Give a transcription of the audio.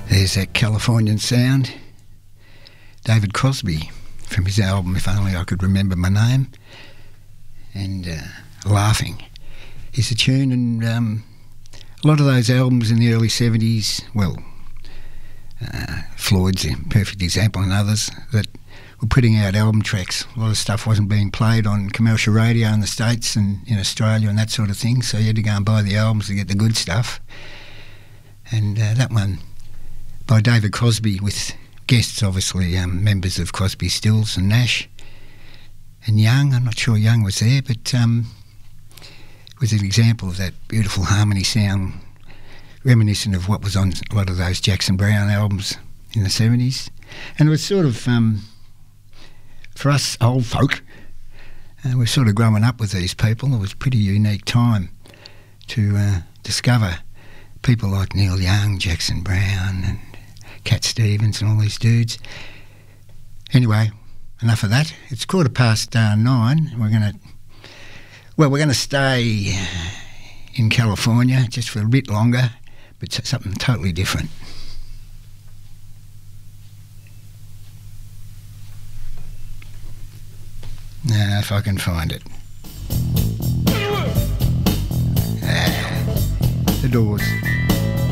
There's that Californian sound. David Crosby from his album If Only I Could Remember My Name, and Laughing is a tune. And a lot of those albums in the early 70s, well, Floyd's a perfect example, and others that were putting out album tracks. A lot of stuff wasn't being played on commercial radio in the States and in Australia and that sort of thing, so you had to go and buy the albums to get the good stuff. And that one by David Crosby, with guests obviously, members of Crosby, Stills and Nash and Young. I'm not sure Young was there, but it was an example of that beautiful harmony sound, reminiscent of what was on a lot of those Jackson Browne albums in the 70s. And it was sort of, for us old folk, we're sort of growing up with these people. It was a pretty unique time to discover people like Neil Young, Jackson Browne and Cat Stevens and all these dudes. Anyway, enough of that. It's 9:15. We're going to stay in California just for a bit longer, but something totally different. Now, if I can find it. The Doors.